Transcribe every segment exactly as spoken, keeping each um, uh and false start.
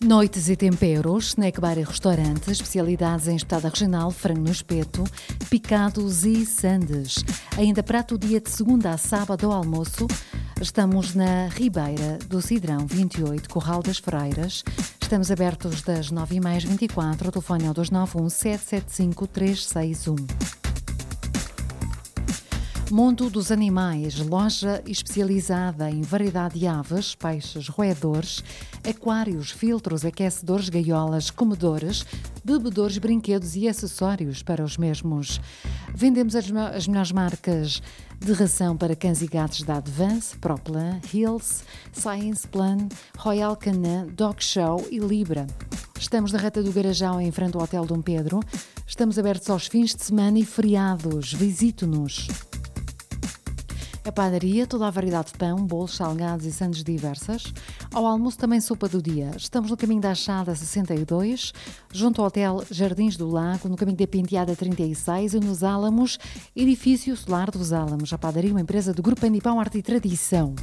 Noites e temperos, snack bar e restaurante, especialidades em espetada regional, frango no espeto, picados e sandes. Ainda prato dia de segunda a sábado ao almoço. Estamos na Ribeira do Cidrão vinte e oito, Corral das Freiras. Estamos abertos das nove e meia às vinte e quatro. O telefone é o dois nove um, sete sete cinco, três seis um. Mundo dos Animais, loja especializada em variedade de aves, peixes, roedores, aquários, filtros, aquecedores, gaiolas, comedores, bebedores, brinquedos e acessórios para os mesmos. Vendemos as, as melhores marcas de ração para cães e gatos da Advance, Proplan, Hills, Science Plan, Royal Canin, Dog Show e Libra. Estamos na Reta do Garajão, em frente ao Hotel Dom Pedro. Estamos abertos aos fins de semana e feriados. Visite-nos. A padaria, toda a variedade de pão, bolos, salgados e sandes diversas. Ao almoço também sopa do dia. Estamos no caminho da Achada sessenta e dois, junto ao Hotel Jardins do Lago, no caminho da Penteada trinta e seis e nos Álamos, edifício solar dos Álamos. A padaria, uma empresa do Grupo Anipão Arte e Tradição.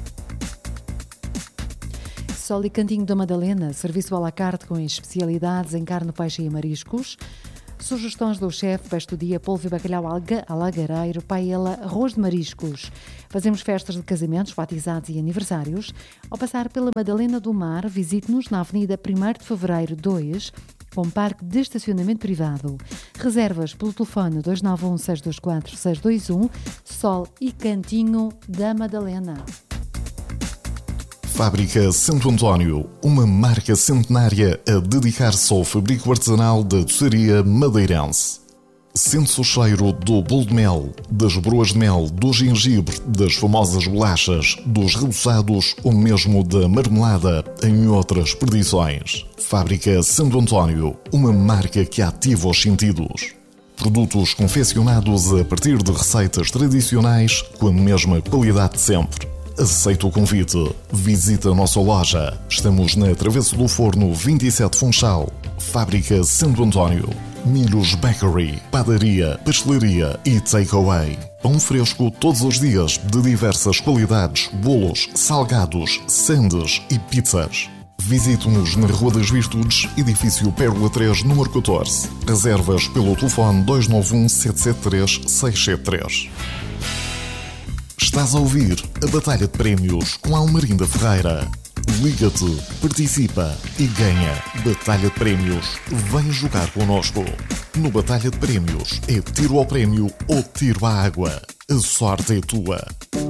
Sol e Cantinho da Madalena, serviço à la carte com especialidades em carne, peixe e mariscos. Sugestões do chefe: peixe do dia, polvo e bacalhau alga, alagareiro, paella, arroz de mariscos. Fazemos festas de casamentos, batizados e aniversários. Ao passar pela Madalena do Mar, visite-nos na Avenida primeiro de Fevereiro dois, com parque de estacionamento privado. Reservas pelo telefone dois nove um, seis dois quatro, seis dois um. Sol e Cantinho da Madalena. Fábrica Santo António, uma marca centenária a dedicar-se ao fabrico artesanal da doçaria madeirense. Sente-se o cheiro do bolo de mel, das broas de mel, do gengibre, das famosas bolachas, dos reboçados ou mesmo da marmelada, em outras perdições. Fábrica Santo António, uma marca que ativa os sentidos. Produtos confeccionados a partir de receitas tradicionais com a mesma qualidade de sempre. Aceita o convite. Visita a nossa loja. Estamos na Travessa do Forno vinte e sete Funchal. Fábrica Santo António. Milhos Bakery, padaria, pastelaria e takeaway. Pão fresco todos os dias de diversas qualidades, bolos, salgados, sandes e pizzas. Visite-nos na Rua das Virtudes, edifício Pérola três, número catorze. Reservas pelo telefone dois nove um, sete sete três, seis sete três. Estás a ouvir a Batalha de Prémios com Almarinda Ferreira. Liga-te, participa e ganha. Batalha de Prémios. Vem jogar connosco. No Batalha de Prémios é tiro ao prémio ou tiro à água. A sorte é tua.